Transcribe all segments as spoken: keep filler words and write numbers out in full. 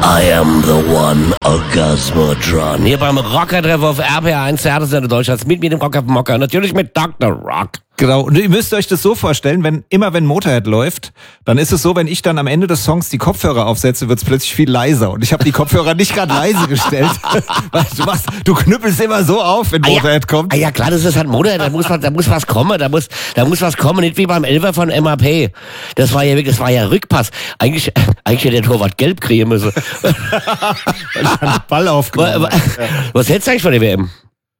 I am the one, Orgasmotron. Hier beim Rocker-Treffer auf R P R eins, der härteste Deutschlands, mit mir dem Rock auf dem Mocker, natürlich mit Doktor Rock. Genau, und ihr müsst euch das so vorstellen, wenn immer wenn Motorhead läuft, dann ist es so, wenn ich dann am Ende des Songs die Kopfhörer aufsetze, wird es plötzlich viel leiser. Und ich habe die Kopfhörer nicht gerade leise gestellt. du, machst, du knüppelst immer so auf, wenn Motorhead ah, ja. kommt. Ah ja, klar, das ist halt Motorhead, da muss, was, da muss was kommen, da muss, da muss was kommen, nicht wie beim Elfer von M A P. Das war ja wirklich, das war ja Rückpass. Eigentlich, eigentlich hätte der Torwart gelb kriegen müssen. Weil ich einen Ball aufgenommen was, was hältst du eigentlich von der W M?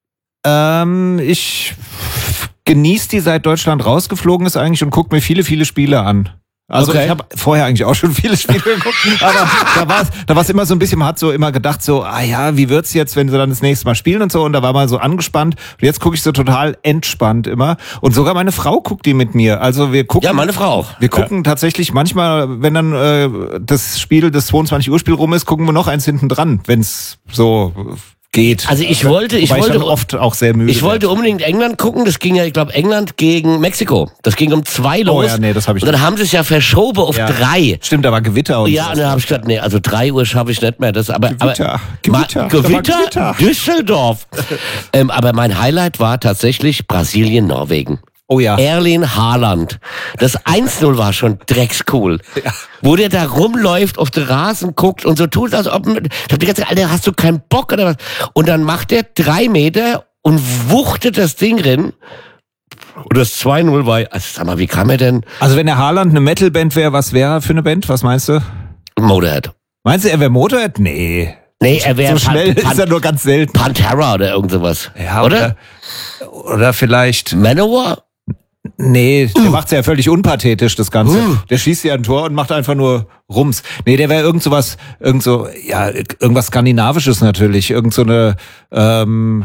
Ähm, ich genieße die, seit Deutschland rausgeflogen ist eigentlich und gucke mir viele, viele Spiele an. Also okay. Ich habe vorher eigentlich auch schon viele Spiele geguckt, aber da war es da war's immer so ein bisschen, man hat so immer gedacht so, ah ja, wie wird's jetzt, wenn sie dann das nächste Mal spielen und so, und da war man so angespannt und jetzt gucke ich so total entspannt immer und sogar meine Frau guckt die mit mir, also wir gucken. Ja, meine Frau auch. Wir gucken ja. tatsächlich manchmal, wenn dann äh, das Spiel, das zweiundzwanzig Uhr Spiel rum ist, gucken wir noch eins hinten dran, wenn's so geht. Also ich wollte, ich Wobei wollte ich oft auch sehr müde. Ich wollte unbedingt England gucken. Das ging ja, ich glaube, England gegen Mexiko. Das ging um zwei los. Oh ja, nee, das habe ich. Und dann haben sie es ja verschoben auf ja. drei. Stimmt, da war Gewitter und ja. so. Und dann habe ich gedacht, nee, also drei Uhr schaffe ich nicht mehr. Das aber Gewitter, aber, Gewitter, ma, Gewitter, Gewitter, Düsseldorf. ähm, aber mein Highlight war tatsächlich Brasilien, Norwegen. Oh ja. Erling Haaland. Das eins null war schon dreckscool. Ja. Wo der da rumläuft, auf den Rasen guckt und so tut, als ob... Ich hab die ganze Zeit, Alter, hast du keinen Bock oder was? Und dann macht der drei Meter und wuchtet das Ding rein. Und das zwei null war... Also sag mal, wie kam er denn... Also wenn der Haaland eine Metalband wäre, was wäre er für eine Band? Was meinst du? Motorhead. Meinst du, er wäre Motorhead? Nee. Nee, er wäre... So schnell Pan- ist er nur ganz selten. Pantera oder irgend sowas. Ja, oder? Oder, oder vielleicht... Manowar? Nee, der uh. macht's ja völlig unpathetisch, das Ganze. Uh. Der schießt ja ein Tor und macht einfach nur Rums. Nee, der wäre irgend sowas, irgend so, ja, irgendwas Skandinavisches natürlich. Irgend so eine, ähm,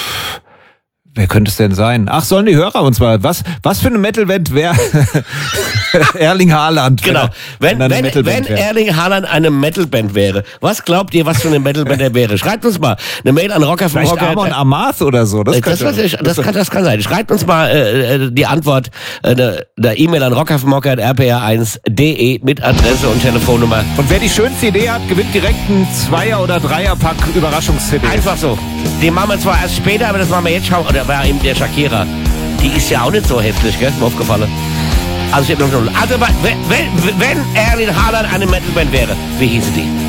wer könnte es denn sein? Ach, sollen die Hörer uns mal, was, was für eine Metalband wäre Erling Haaland? Genau. Wenn, wenn, wenn, wenn Erling Haaland eine Metalband wäre, was glaubt ihr, was für eine Metalband er wäre? Schreibt uns mal eine Mail an Rocker von Rocker. Amon Amarth oder so. Das, das, das, das, das, kann, das kann sein. Schreibt uns mal äh, die Antwort, eine äh, E-Mail an rocker von Rocker at r p r eins punkt d e mit Adresse und Telefonnummer. Und wer die schönste Idee hat, gewinnt direkt einen Zweier- oder Dreierpack Überraschungs-C D. Einfach so. Den machen wir zwar erst später, aber das machen wir jetzt schon. Oder war eben der Shakira. Die ist ja auch nicht so hässlich, gell? Ist mir aufgefallen. Also, ich hab noch, also wenn, wenn, wenn Erling Haaland eine Metalband wäre, wie hieße die?